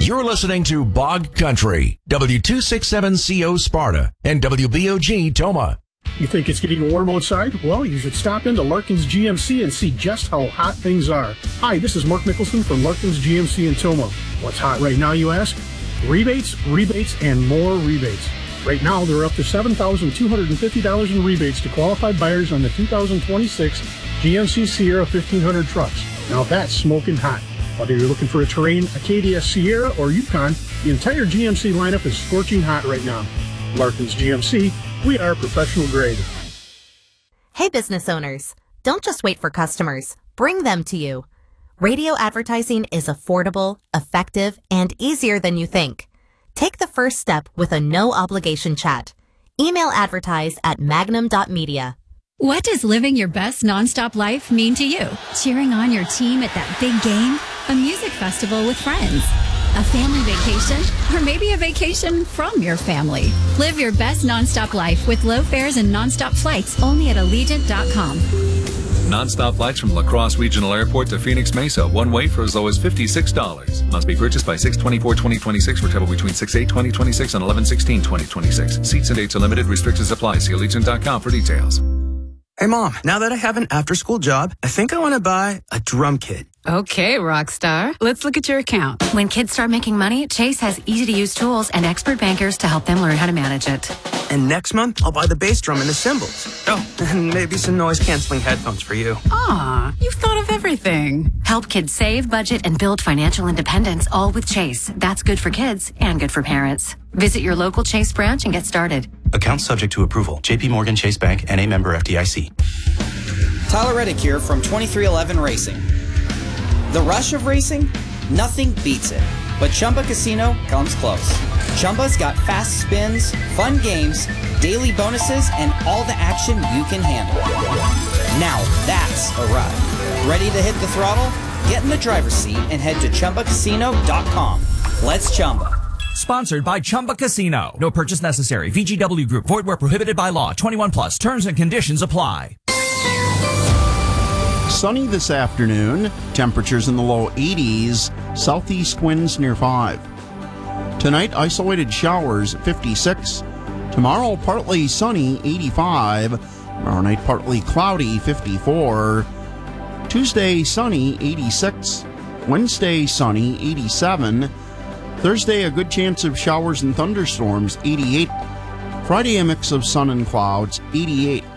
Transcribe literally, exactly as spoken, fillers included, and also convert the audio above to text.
You're listening to Bog Country, W two sixty-seven C O Sparta and W B O G Toma. You think it's getting warm outside? Well, you should stop into Larkins G M C and see just how hot things are. Hi, this is Mark Mickelson from Larkins G M C in Toma. What's hot right now, you ask? Rebates, rebates, and more rebates. Right now, there are up to seven thousand two hundred fifty dollars in rebates to qualified buyers on the two thousand twenty-six G M C Sierra fifteen hundred trucks. Now that's smoking hot. Whether you're looking for a Terrain, Acadia, Sierra, or Yukon, the entire G M C lineup is scorching hot right now. Larkins G M C, we are professional grade. Hey business owners, don't just wait for customers, bring them to you. Radio advertising is affordable, effective, and easier than you think. Take the first step with a no-obligation chat. Email advertise at magnum dot media. What does living your best nonstop life mean to you? Cheering on your team at that big game? A music festival with friends? A family vacation? Or maybe a vacation from your family? Live your best nonstop life with low fares and nonstop flights only at allegiant dot com. Non-stop flights from La Crosse Regional Airport to Phoenix Mesa, one way for as low as fifty-six dollars. Must be purchased by six twenty-four twenty twenty-six for travel between six eight twenty twenty-six and eleven sixteen twenty twenty-six. Seats and dates are limited. Restrictions apply. See allegiant dot com for details. Hey, Mom, now that I have an after-school job, I think I want to buy a drum kit. Okay, rock star. Let's look at your account. When kids start making money, Chase has easy-to-use tools and expert bankers to help them learn how to manage it. And next month, I'll buy the bass drum and the cymbals. Oh, and maybe some noise-canceling headphones for you. Aw, you've thought of everything. Help kids save, budget, and build financial independence, all with Chase. That's good for kids and good for parents. Visit your local Chase branch and get started. Account subject to approval. J P Morgan Chase Bank, N A member F D I C. Tyler Reddick here from twenty-three eleven Racing. The rush of racing? Nothing beats it. But Chumba Casino comes close. Chumba's got fast spins, fun games, daily bonuses, and all the action you can handle. Now that's a ride. Ready to hit the throttle? Get in the driver's seat and head to Chumba Casino dot com. Let's Chumba. Sponsored by Chumba Casino. No purchase necessary. V G W Group. Void where prohibited by law. twenty-one plus. Terms and conditions apply. Sunny this afternoon. Temperatures in the low eighties. Southeast winds near five. Tonight, isolated showers at fifty-six. Tomorrow, partly sunny, eighty-five. Tomorrow night, partly cloudy, fifty-four. Tuesday, sunny, eighty-six. Wednesday, sunny, eighty-seven. Thursday, a good chance of showers and thunderstorms, eighty-eight. Friday, a mix of sun and clouds, eighty-eight.